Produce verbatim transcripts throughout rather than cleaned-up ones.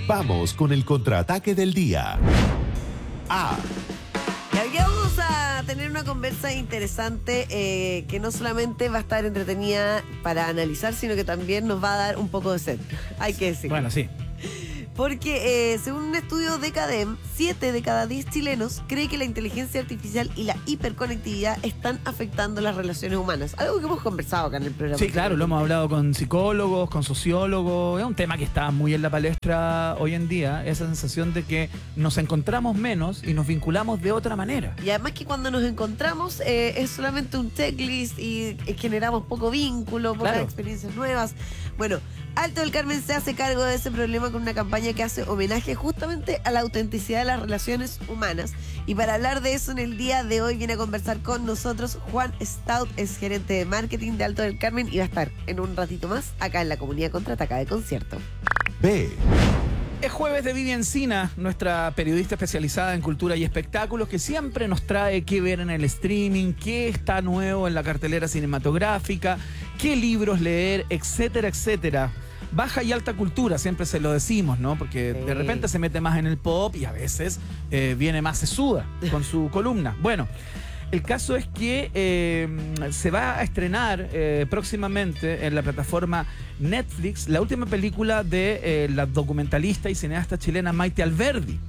Vamos con el contraataque del día. A. Y aquí vamos a tener una conversa interesante eh, que no solamente va a estar entretenida para analizar, sino que también nos va a dar un poco de sed. Hay que decirlo. Bueno, sí. Porque eh, según un estudio de CADEM, siete de cada diez chilenos cree que la inteligencia artificial y la hiperconectividad están afectando las relaciones humanas. Algo que hemos conversado acá en el programa. Sí, claro, lo hemos hablado con psicólogos, con sociólogos. Es un tema que está muy en la palestra hoy en día. Esa sensación de que nos encontramos menos y nos vinculamos de otra manera. Y además que cuando nos encontramos eh, es solamente un checklist y eh, generamos poco vínculo, pocas Claro. experiencias nuevas. Bueno, Alto del Carmen se hace cargo de ese problema con una campaña que hace homenaje justamente a la autenticidad de las relaciones humanas. Y para hablar de eso en el día de hoy viene a conversar con nosotros Juan Stout, es gerente de marketing de Alto del Carmen y va a estar en un ratito más acá en la comunidad Contraataca de Concierto. B. Es jueves de Vivi Encina, nuestra periodista especializada en cultura y espectáculos, que siempre nos trae qué ver en el streaming, qué está nuevo en la cartelera cinematográfica, qué libros leer, etcétera, etcétera. Baja y alta cultura, siempre se lo decimos, ¿no? Porque Sí. de repente se mete más en el pop y a veces eh, viene más sesuda con su columna. Bueno, el caso es que eh, se va a estrenar eh, próximamente en la plataforma Netflix la última película de eh, la documentalista y cineasta chilena Maite Alberdi.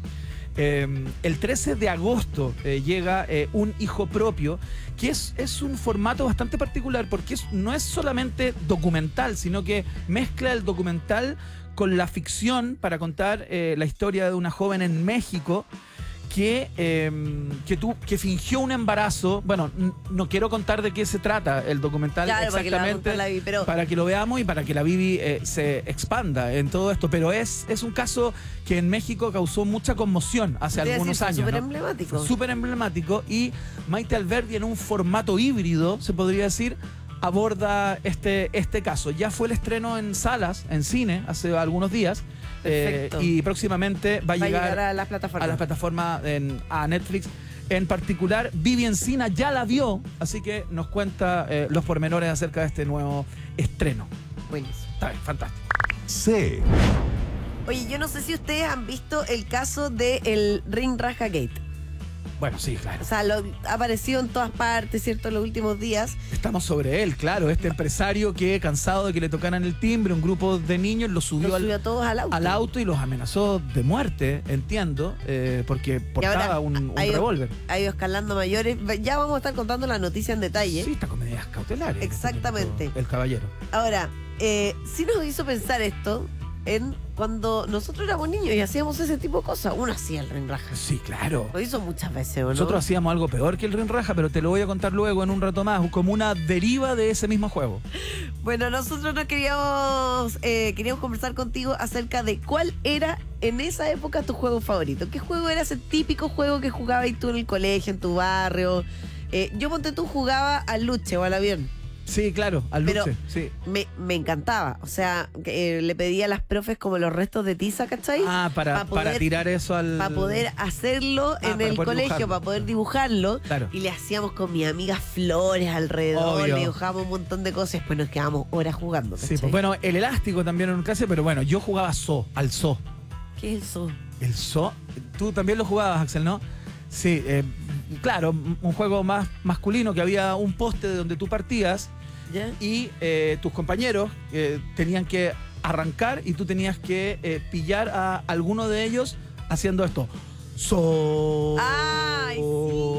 Eh, el trece de agosto eh, llega eh, Un hijo propio, que es, es un formato bastante particular porque es, no es solamente documental, sino que mezcla el documental con la ficción para contar eh, la historia de una joven en México que, eh, que, tu, que fingió un embarazo. Bueno, n- no quiero contar de qué se trata el documental Claro, para que la va a exactamente, contar la Vivi, pero- para que lo veamos y para que la Vivi eh, se expanda en todo esto. Pero es, es un caso que en México causó mucha conmoción hace Te iba a algunos decir, fue años. súper ¿no? emblemático. Fue súper emblemático y Maite Alberdi en un formato híbrido, se podría decir, aborda este, este caso. Ya fue el estreno en salas, en cine, hace algunos días. eh, Perfecto. y próximamente va a Va a llegar, llegar a las plataformas. a las plataformas, en- a Netflix. En particular, Vivi Encina ya la vio, así que nos cuenta eh, los pormenores acerca de este nuevo estreno. Buenísimo. Está bien, fantástico. C. Oye, yo no sé si ustedes han visto el caso del Ring Raja Gate. Bueno, sí, claro. O sea, lo, ha aparecido en todas partes, ¿cierto? En los últimos días. Estamos sobre él, claro. Este empresario que, cansado de que le tocaran el timbre, un grupo de niños lo subió, Lo al, subió a todos al auto. al auto y los amenazó de muerte, entiendo, eh, porque Y portaba ahora un, un ha ido- revólver. Ha ido escalando mayores. Ya vamos a estar contando la noticia en detalle. Sí, está con medidas cautelares. Exactamente. El caballero. Ahora, eh, sí nos hizo pensar esto en cuando nosotros éramos niños y hacíamos ese tipo de cosas. Uno hacía el Ring Raja. Sí, claro. Lo hizo muchas veces, ¿o no? Nosotros hacíamos algo peor que el Ring Raja, pero te lo voy a contar luego en un rato más, como una deriva de ese mismo juego. Bueno, nosotros no queríamos, eh, queríamos conversar contigo acerca de cuál era en esa época tu juego favorito. ¿Qué juego era ese típico juego que jugabas tú en el colegio, en tu barrio? Eh, yo, ponte tú, jugaba al luche o al avión. Sí, claro, al Pero- luche, sí. Me, me encantaba. O sea, que, eh, le pedía a las profes como los restos de tiza, ¿cachai? Ah, para, Pa poder- para tirar eso al... Para poder hacerlo Ah, en para el poder colegio, dibujarlo. para poder dibujarlo. Claro. Y le hacíamos con mis amigas flores alrededor, Obvio. le dibujábamos un montón de cosas, después nos quedábamos horas jugando. Sí, ¿cachai? pues bueno, el elástico también en un caso, pero bueno, yo jugaba zo, al zo. ¿Qué es eso? El zo, tú también lo jugabas, Axel, ¿no? Sí, eh, claro, un juego más masculino que había un poste de donde tú partías ¿Ya? y eh, tus compañeros eh, tenían que arrancar y tú tenías que eh, pillar a alguno de ellos haciendo esto. So. ¡Ay, sí!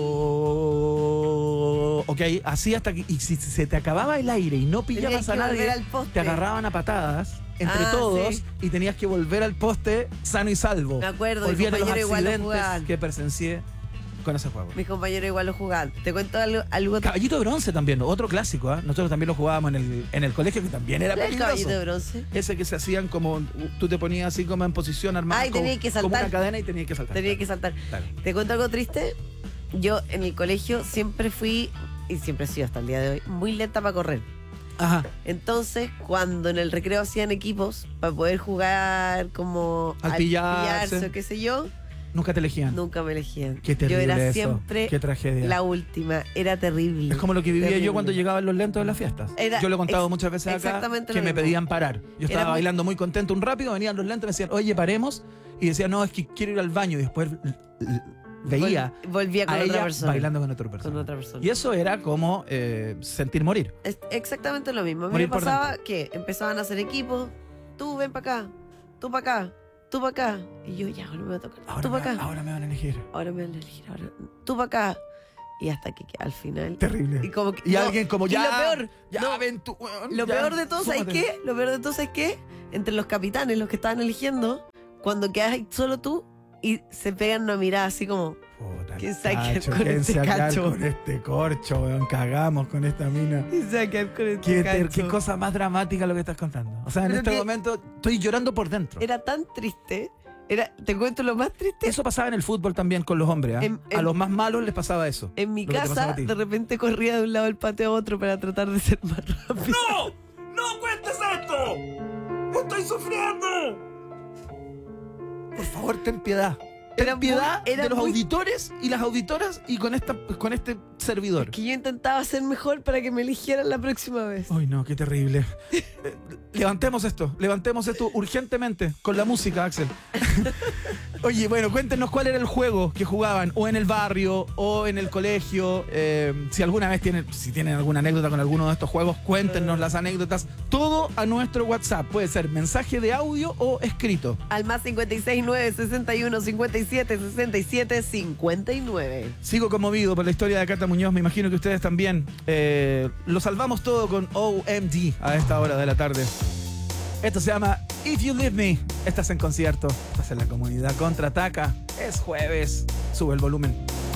Ok, así hasta que. Y si se te acababa el aire y no pillabas Tenías a que nadie, volver al poste. te agarraban a patadas entre Ah, todos sí. y tenías que volver al poste sano y salvo. Me acuerdo, mis Olvídate los compañeros igual lo accidentes jugaban. que presencié con ese juego. Mis compañeros igual lo jugaban. Te cuento algo. algo Caballito de bronce también, otro clásico, ¿ah? Nosotros también lo jugábamos en el, en el colegio, que también era ¿Cuál es el peligroso. caballito de bronce? Ese que se hacían como, tú te ponías así como en posición armada, Ah, y como, tenías que como saltar. una cadena y tenías que saltar. Tenía que saltar. Claro. Te cuento algo triste. Yo en el colegio siempre fui, y siempre he sido hasta el día de hoy, muy lenta para correr. Ajá. Entonces, cuando en el recreo hacían equipos para poder jugar como Al pillarse. o qué sé yo, Nunca te elegían. Nunca me elegían. Qué terrible Yo era eso. siempre Qué tragedia. la última. Era terrible. Es como lo que vivía Terrible. yo cuando llegaban los lentos de las fiestas. Era yo lo he contado ex- muchas veces acá, exactamente que lo me mismo. pedían parar. Yo estaba Era muy- bailando muy contento un rápido, venían los lentos y me decían, oye, paremos. Y decía, no, es que quiero ir al baño. Y después l- l- veía Vol- volvía con a otra ella persona. bailando con otra persona. Con otra persona. Y eso era como eh, sentir morir. Es exactamente lo mismo. A mí Morir me por pasaba que empezaban a hacer equipos. Tú ven para acá, tú para acá, tú para acá. Y yo ya, ahora me va a tocar. Ahora, tú me, para acá. ahora me van a elegir. Ahora me van a elegir. Ahora. Tú para acá. Y hasta que, que al final. Terrible. Y, como que, Y no, alguien como y ya. lo peor, ya no, ven tú. weón, Lo ya, peor de todo, ¿sabes súmate. qué? Lo peor de todo, ¿sabes qué? Entre los capitanes, los que estaban eligiendo, cuando quedas ahí solo tú y se pegan una mirada así como, Puta, ¿quién el sabe qué cacho, con ¿quién este se va a quedar cacho? con este corcho, weón? Cagamos con esta mina. ¿quién sabe qué con este Qué, ter- cacho? qué cosa más dramática lo que estás contando. O sea, en Pero este que- momento estoy llorando por dentro. Era tan triste. Era, te cuento lo más triste. Eso pasaba en el fútbol también con los hombres. ¿ah? En- A en- los más malos les pasaba eso. En mi lo que te pasaba casa, a ti. de repente corría de un lado del patio a otro para tratar de ser más rápido. ¡No! ¡No cuentes esto! ¡Estoy sufriendo! Por favor, ten piedad. Ten Era muy- piedad era de los muy- auditores y las auditoras y con, esta, con este servidor. Que yo intentaba ser mejor para que me eligieran la próxima vez. Ay, no, qué terrible. Eh, levantemos esto, levantemos esto urgentemente con la música, Axel. Oye, bueno, cuéntenos cuál era el juego que jugaban, o en el barrio, o en el colegio. Eh, si alguna vez tienen, si tienen alguna anécdota con alguno de estos juegos, cuéntenos las anécdotas. Todo a nuestro WhatsApp. Puede ser mensaje de audio o escrito. Al más cincuenta y seis, nueve, sesenta y uno, cincuenta y siete, sesenta y siete, cincuenta y nueve. Sigo conmovido por la historia de Cata Muñoz, me imagino que ustedes también. Eh, lo salvamos todo con O M D a esta hora de la tarde. Esto se llama If You Leave Me. Estás en concierto, estás en la comunidad Contraataca. Es jueves, sube el volumen.